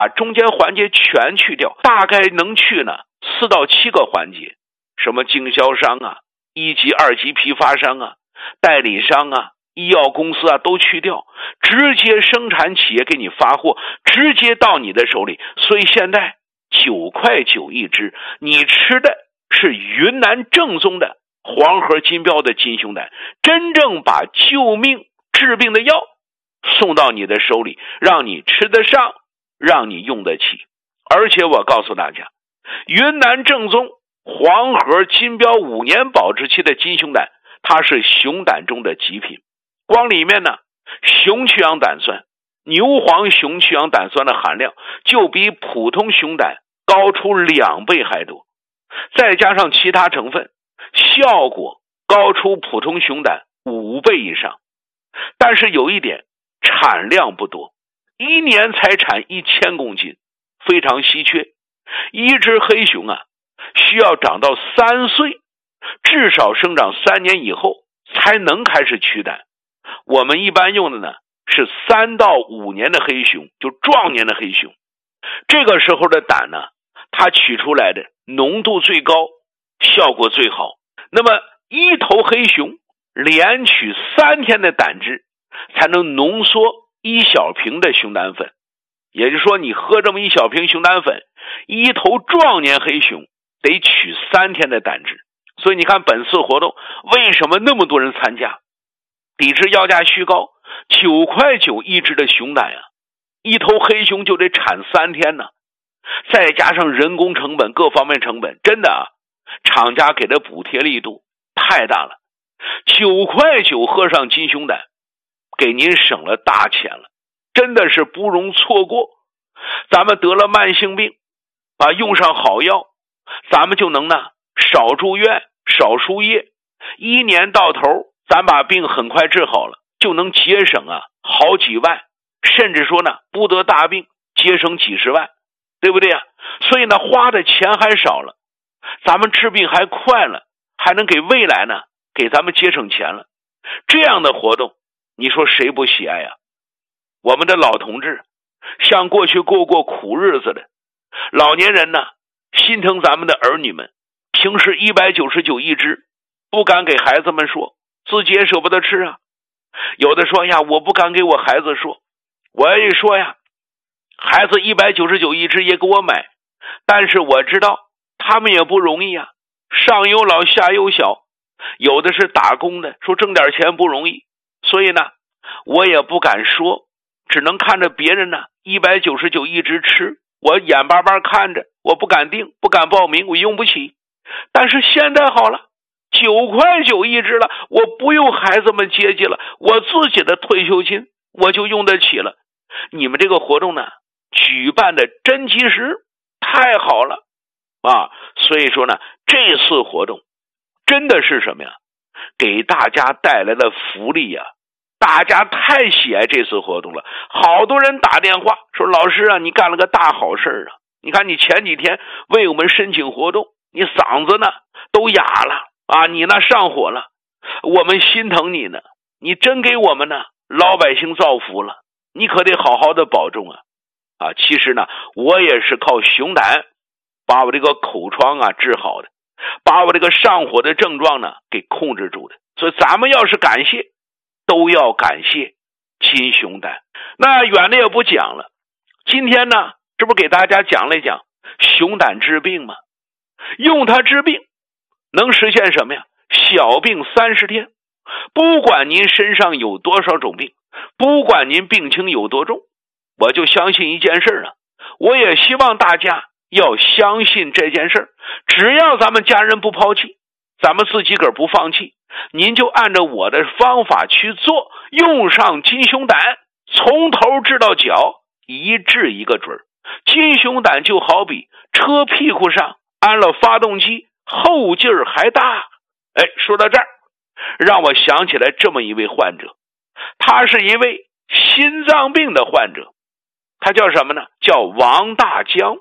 把中间环节全去掉，大概能去呢4到7个环节，什么经销商啊、1级、2级批发商啊、代理商啊、医药公司啊都去掉，直接生产企业给你发货，直接到你的手里。所以现在9块9一只，你吃的是云南正宗的黄河金标的金熊胆，真正把救命治病的药送到你的手里，让你吃得上，让你用得起。而且我告诉大家，云南正宗黄河金标5年保质期的金熊胆，它是熊胆中的极品。光里面呢，熊去氧胆酸、牛黄熊去氧胆酸的含量就比普通熊胆高出2倍还多，再加上其他成分，效果高出普通熊胆5倍以上。但是有一点，产量不多，1年才产1000公斤，非常稀缺。一只黑熊啊，需要长到3岁，至少生长3年以后才能开始取胆。我们一般用的呢是3到5年的黑熊，就壮年的黑熊。这个时候的胆呢，它取出来的浓度最高，效果最好。那么一头黑熊连取3天的胆汁，才能浓缩1小瓶的熊胆粉。也就是说，你喝这么1小瓶熊胆粉，一头壮年黑熊得取3天的胆汁。所以你看本次活动为什么那么多人参加，抵制要价虚高，9块9一只的熊胆啊，一头黑熊就得产3天呢，再加上人工成本各方面成本，真的啊，厂家给的补贴力度太大了。9块9喝上金熊胆，给您省了大钱了，真的是不容错过。咱们得了慢性病啊，用上好药，咱们就能呢少住院少输液，1年到头咱把病很快治好了，就能节省啊好几万，甚至说呢不得大病节省几十万，对不对啊？所以呢花的钱还少了，咱们治病还快了，还能给未来呢给咱们节省钱了。这样的活动你说谁不喜爱啊？我们的老同志，像过去过苦日子的老年人呢，心疼咱们的儿女们，平时199一只，不敢给孩子们说，自己也舍不得吃啊。有的说呀，我不敢给我孩子说，我也说呀，孩子199一只也给我买，但是我知道他们也不容易啊，上有老下有小，有的是打工的，说挣点钱不容易，所以呢我也不敢说，只能看着别人呢199一只吃，我眼巴巴看着，我不敢订，不敢报名，我用不起。但是现在好了，9块9一只了，我不用孩子们接济了，我自己的退休金我就用得起了。你们这个活动呢举办的真及时，太好了啊！所以说呢，这次活动真的是什么呀？给大家带来了福利呀！大家太喜爱这次活动了，好多人打电话说，老师啊，你干了个大好事啊！你看你前几天为我们申请活动，你嗓子呢都哑了啊，你呢上火了，我们心疼你呢，你真给我们呢老百姓造福了，你可得好好的保重啊！啊，其实呢我也是靠熊胆把我这个口疮啊治好的，把我这个上火的症状呢给控制住的。所以咱们要是感谢，都要感谢金熊胆。那远的也不讲了，今天呢这不给大家讲了一讲熊胆治病吗？用它治病能实现什么呀？小病30天。不管您身上有多少种病，不管您病情有多重，我就相信一件事啊，我也希望大家要相信这件事，只要咱们家人不抛弃，咱们自己个儿不放弃，您就按照我的方法去做，用上金熊胆，从头治到脚，一治一个准儿。金熊胆就好比车屁股上安了发动机，后劲儿还大。哎，说到这儿，让我想起来这么一位患者，他是一位心脏病的患者，他叫什么呢？叫王大江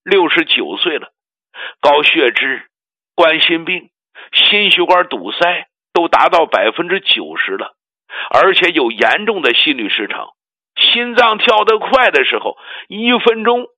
，69岁了，高血脂、冠心病、心血管堵塞都达到90%了，而且有严重的心律失常，心心脏跳得快的时候，1分钟